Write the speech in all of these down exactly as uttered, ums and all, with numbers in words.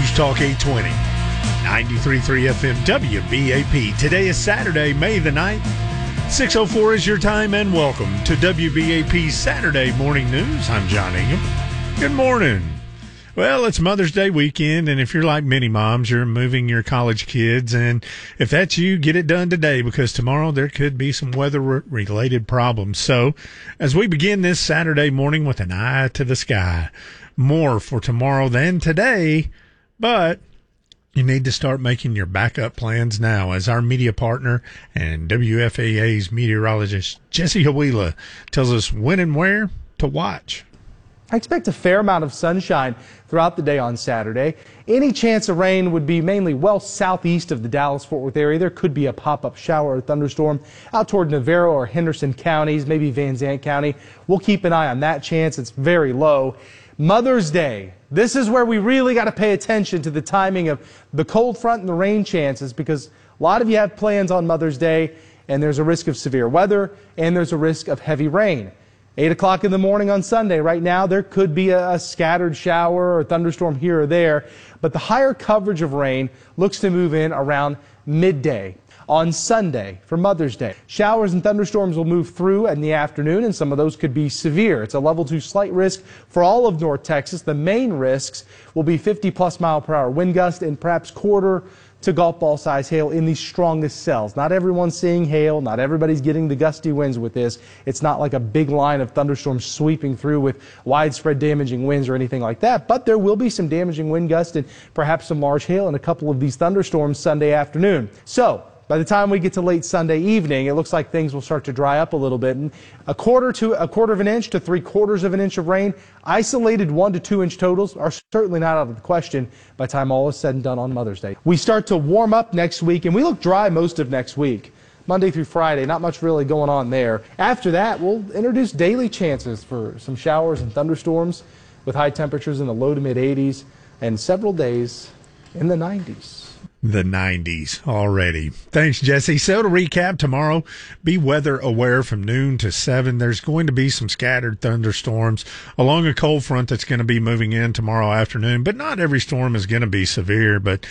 News Talk eight twenty, ninety-three point three F M W B A P. Today is Saturday, May the ninth. six oh four is your time, and welcome to W B A P Saturday Morning News. I'm John Ingham. Good morning. Well, it's Mother's Day weekend, and if you're like many moms, you're moving your college kids, and if that's you, get it done today, because tomorrow there could be some weather-related problems. So, as we begin this Saturday morning with an eye to the sky, more for tomorrow than today, but you need to start making your backup plans now, as our media partner and W F A A's meteorologist Jesse Hawila tells us when and where to watch. I expect a fair amount of sunshine throughout the day on Saturday. Any chance of rain would be mainly well southeast of the Dallas-Fort Worth area. There could be a pop-up shower or thunderstorm out toward Navarro or Henderson counties, maybe Van Zandt County. We'll keep an eye on that chance. It's very low. Mother's Day. This is where we really got to pay attention to the timing of the cold front and the rain chances, because a lot of you have plans on Mother's Day, and there's a risk of severe weather, and there's a risk of heavy rain. eight o'clock in the morning on Sunday. Right now, there could be a, a scattered shower or thunderstorm here or there, but the higher coverage of rain looks to move in around midday. On Sunday, for Mother's Day, showers and thunderstorms will move through in the afternoon, and some of those could be severe. It's a level two slight risk for all of North Texas. The main risks will be fifty plus mile per hour wind gust and perhaps quarter to golf ball size hail in the strongest cells. Not everyone's seeing hail. Not everybody's getting the gusty winds with this. It's not like a big line of thunderstorms sweeping through with widespread damaging winds or anything like that. But there will be some damaging wind gusts and perhaps some large hail in a couple of these thunderstorms Sunday afternoon. So by the time we get to late Sunday evening, it looks like things will start to dry up a little bit. And a quarter to a quarter of an inch to three quarters of an inch of rain, isolated one to two inch totals are certainly not out of the question by the time all is said and done on Mother's Day. We start to warm up next week, and we look dry most of next week. Monday through Friday, not much really going on there. After that, we'll introduce daily chances for some showers and thunderstorms with high temperatures in the low to mid eighties and several days in the nineties. The nineties already. Thanks, Jesse. So to recap, tomorrow, be weather aware from noon to seven. There's going to be some scattered thunderstorms along a cold front that's going to be moving in tomorrow afternoon, but not every storm is going to be severe. But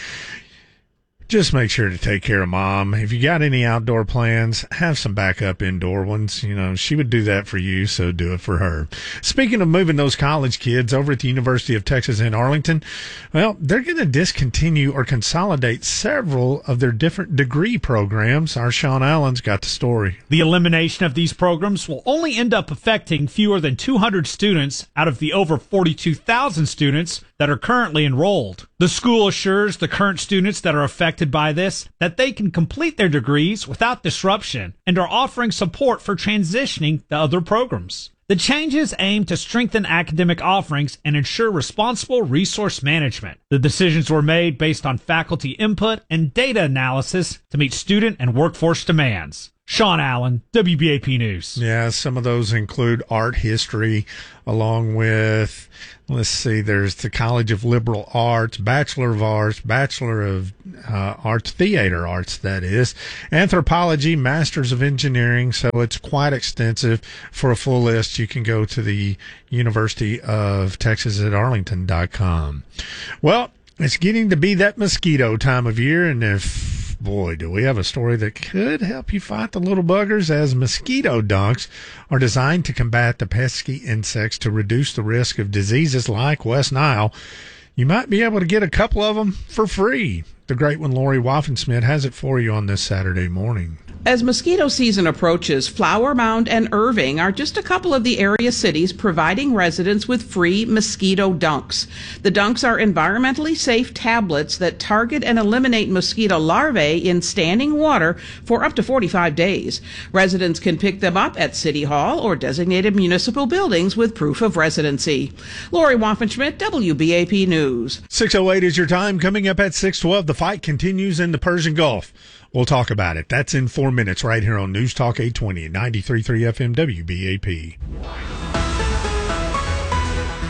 just make sure to take care of Mom. If you got any outdoor plans, have some backup indoor ones. You know, she would do that for you, so do it for her. Speaking of moving those college kids, over at the University of Texas in Arlington, well, they're going to discontinue or consolidate several of their different degree programs. Our Sean Allen's got the story. The elimination of these programs will only end up affecting fewer than two hundred students out of the over forty-two thousand students that are currently enrolled. The school assures the current students that are affected by this that they can complete their degrees without disruption and are offering support for transitioning to other programs. The changes aim to strengthen academic offerings and ensure responsible resource management. The decisions were made based on faculty input and data analysis to meet student and workforce demands. Sean Allen, W B A P News. Yeah, some of those include art history, along with, let's see, there's the College of Liberal Arts, Bachelor of Arts, Bachelor of uh, Arts, Theater Arts, that is, Anthropology, Masters of Engineering. So it's quite extensive. For a full list, you can go to the University of Texas at Arlington dot com. Well, it's getting to be that mosquito time of year, and if boy, do we have a story that could help you fight the little buggers, as mosquito dunks are designed to combat the pesky insects to reduce the risk of diseases like West Nile. You might be able to get a couple of them for free. The great one, Lori Waffensmith, has it for you on this Saturday morning. As mosquito season approaches, Flower Mound and Irving are just a couple of the area cities providing residents with free mosquito dunks. The dunks are environmentally safe tablets that target and eliminate mosquito larvae in standing water for up to forty-five days. Residents can pick them up at City Hall or designated municipal buildings with proof of residency. Lori Waffenschmidt, W B A P News. six oh eight is your time. Coming up at six twelve, the fight continues in the Persian Gulf. We'll talk about it. That's in four minutes right here on News Talk eight twenty, ninety-three point three F M W B A P.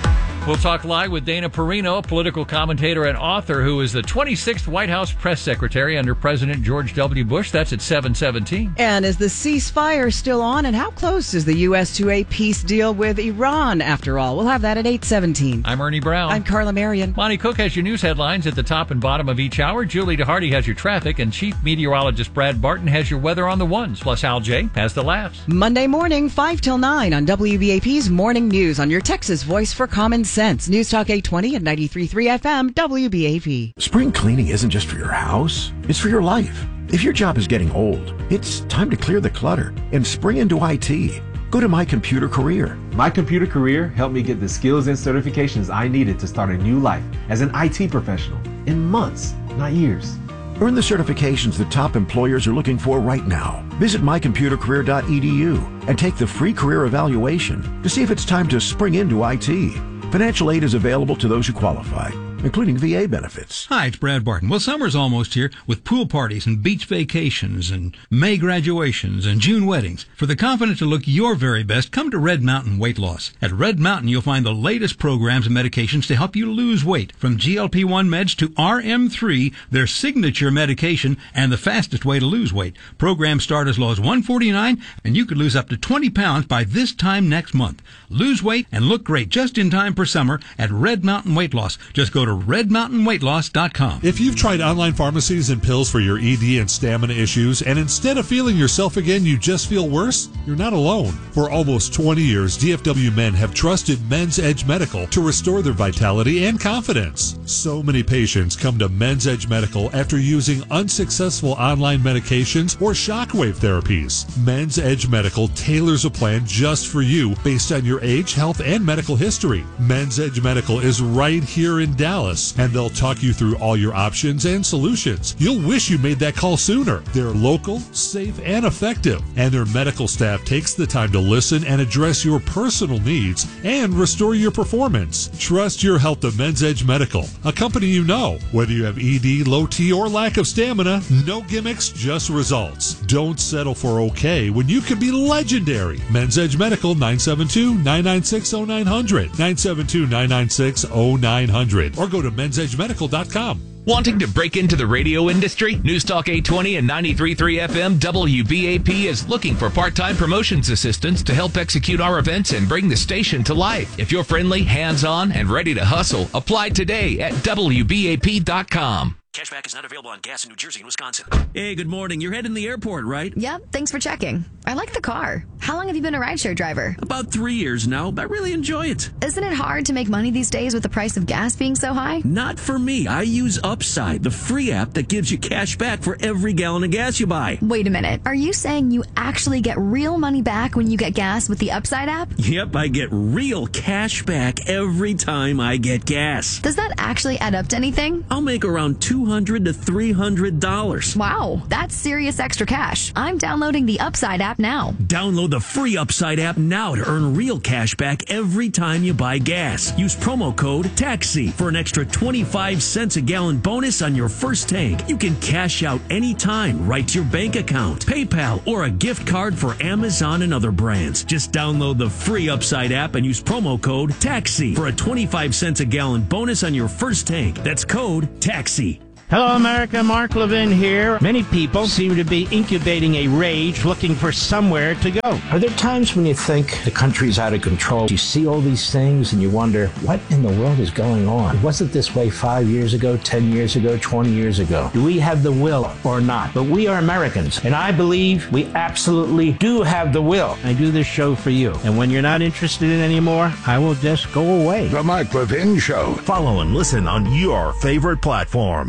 We'll talk live with Dana Perino, a political commentator and author who is the twenty-sixth White House press secretary under President George W. Bush. That's at seven seventeen. And is the ceasefire still on? And how close is the U S to a peace deal with Iran, after all? We'll have that at eight seventeen. I'm Ernie Brown. I'm Carla Marion. Monty Cook has your news headlines at the top and bottom of each hour. Julie DeHardy has your traffic. And Chief Meteorologist Brad Barton has your weather on the ones. Plus, Al J has the laughs. Monday morning, five till nine on W B A P's Morning News on your Texas voice for common sense. News Talk eight twenty and ninety-three point three F M, W B A P. Spring cleaning isn't just for your house, it's for your life. If your job is getting old, it's time to clear the clutter and spring into I T. Go to My Computer Career. My Computer Career helped me get the skills and certifications I needed to start a new life as an I T professional in months, not years. Earn the certifications that top employers are looking for right now. Visit my computer career dot e d u and take the free career evaluation to see if it's time to spring into I T. Financial aid is available to those who qualify, including V A benefits. Hi, it's Brad Barton. Well, summer's almost here with pool parties and beach vacations and May graduations and June weddings. For the confident to look your very best, come to Red Mountain Weight Loss. At Red Mountain, you'll find the latest programs and medications to help you lose weight. From G L P one meds to R M three, their signature medication and the fastest way to lose weight. Programs start as low as one hundred forty-nine dollars, and you could lose up to twenty pounds by this time next month. Lose weight and look great just in time for summer at Red Mountain Weight Loss. Just go to red mountain weight loss dot com. If you've tried online pharmacies and pills for your E D and stamina issues, and instead of feeling yourself again, you just feel worse, you're not alone. For almost twenty years, D F W men have trusted Men's Edge Medical to restore their vitality and confidence. So many patients come to Men's Edge Medical after using unsuccessful online medications or shockwave therapies. Men's Edge Medical tailors a plan just for you based on your age, health, and medical history. Men's Edge Medical is right here in Dallas, and they'll talk you through all your options and solutions. You'll wish you made that call sooner. They're local, safe, and effective, and their medical staff takes the time to listen and address your personal needs and restore your performance. Trust your health to Men's Edge Medical, a company you know. Whether you have E D, low T, or lack of stamina, no gimmicks, just results. Don't settle for okay when you can be legendary. Men's Edge Medical, nine seven two, nine nine six, zero nine zero zero, nine seven two, nine nine six, zero nine zero zero, or go to men's edge medical dot com. Wanting to break into the radio industry? News Talk eight twenty and ninety-three point three F M W B A P is looking for part-time promotions assistants to help execute our events and bring the station to life. If you're friendly, hands-on, and ready to hustle, apply today at W B A P dot com. Cashback is not available on gas in New Jersey and Wisconsin. Hey, good morning. You're heading to the airport, right? Yep, thanks for checking. I like the car. How long have you been a rideshare driver? About three years now, but I really enjoy it. Isn't it hard to make money these days with the price of gas being so high? Not for me. I use Upside, the free app that gives you cash back for every gallon of gas you buy. Wait a minute. Are you saying you actually get real money back when you get gas with the Upside app? Yep, I get real cash back every time I get gas. Does that actually add up to anything? I'll make around two hundred to three hundred dollars. Wow, that's serious extra cash. I'm downloading the Upside app now. Download the free Upside app now to earn real cash back every time you buy gas. Use promo code TAXI for an extra twenty-five cents a gallon bonus on your first tank. You can cash out anytime right to your bank account, PayPal, or a gift card for Amazon and other brands. Just download the free Upside app and use promo code TAXI for a twenty-five cents a gallon bonus on your first tank. That's code TAXI. Hello, America. Mark Levin here. Many people seem to be incubating a rage, looking for somewhere to go. Are there times when you think the country's out of control? You see all these things and you wonder, what in the world is going on? Was it this way five years ago, ten years ago, twenty years ago? Do we have the will or not? But we are Americans, and I believe we absolutely do have the will. I do this show for you. And when you're not interested in it anymore, I will just go away. The Mike Levin Show. Follow and listen on your favorite platform.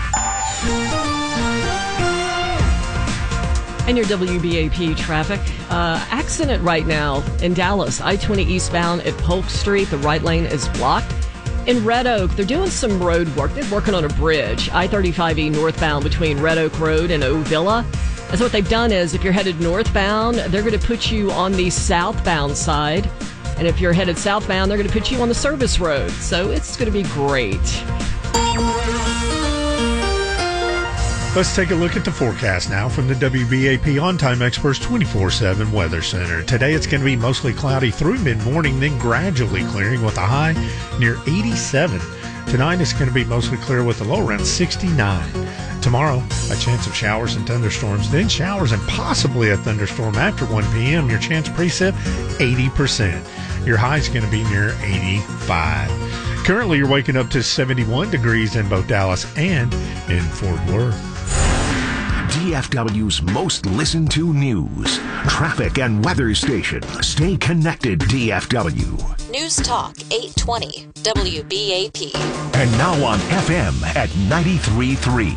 And your W B A P traffic. Uh, accident right now in Dallas. I twenty eastbound at Polk Street. The right lane is blocked. In Red Oak, they're doing some road work. They're working on a bridge. I thirty-five E northbound between Red Oak Road and O Villa. And so what they've done is if you're headed northbound, they're going to put you on the southbound side. And if you're headed southbound, they're going to put you on the service road. So it's going to be great. Let's take a look at the forecast now from the W B A P On Time Experts twenty-four seven Weather Center. Today it's going to be mostly cloudy through mid-morning, then gradually clearing with a high near eighty-seven. Tonight it's going to be mostly clear with a low around sixty-nine. Tomorrow, a chance of showers and thunderstorms, then showers and possibly a thunderstorm after one p.m. Your chance precip, eighty percent. Your high is going to be near eighty-five. Currently, you're waking up to seventy-one degrees in both Dallas and in Fort Worth. D F W's most listened to news, traffic, and weather station. Stay connected, D F W. News Talk eight twenty W B A P. And now on F M at ninety-three point three.